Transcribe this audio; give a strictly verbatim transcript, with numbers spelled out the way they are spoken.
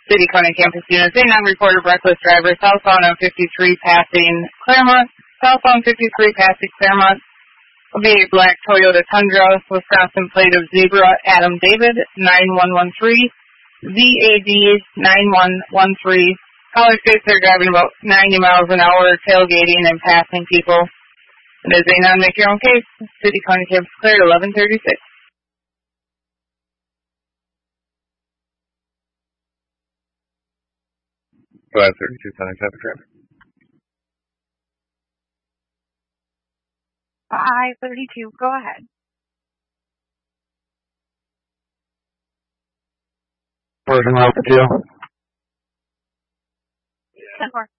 City County Campus Units, a non-reported reckless driver, southbound on fifty-three passing Claremont, southbound fifty-three passing Claremont, will be a black Toyota Tundra, Wisconsin plate of Zebra, Adam David, nine one one three, Z A D nine one one three. Caller states they're driving about ninety miles an hour, tailgating and passing people. It is a non-make your own case. City County Campus cleared eleven thirty-six. five thirty-two, County traffic traffic. five thirty-two, go ahead. Person Alpha two. ten four.